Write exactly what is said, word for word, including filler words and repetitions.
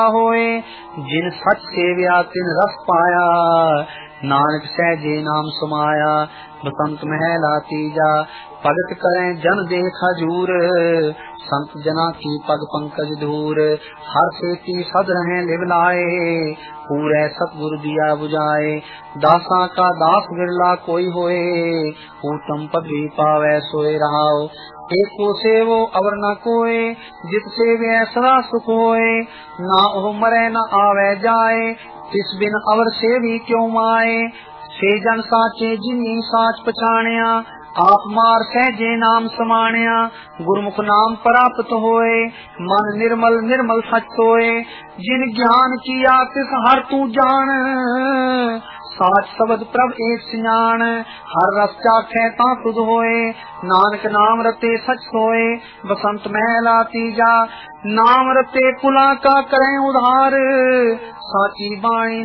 होए जिन सच सेव्या तिन रस पाया नानक सहजे नाम समाया। बसंत महला तीजा भगत करें जन देख हजूर संत जना की पग पंकज धूर। हर सेती सद रहे लिव लाए पूरे सतगुरु दिया बुझाए। दासा का दास बिरला कोई होए उत्तम पदवी पावे सोए रहाओ। एक को सेवो अवर न कोय जित सेवे सदा सुख होए। ना ओह मरे न आवे जाए तिस बिन अवर सेवी क्यों माए। से जन साचे जिनी साच पछाणिया आप मार सहजे नाम समाणिया। गुरमुख नाम प्राप्त होए मन निर्मल निर्मल सच सोए। जिन ज्ञान किया तिस हर तू जान साच शब्द प्रभ एक सियान। हर रस चाखे ता सुध होए नानक नाम रते सच सोए। बसंत महला तीजा नाम रते कुला का करें उधार साची बाणी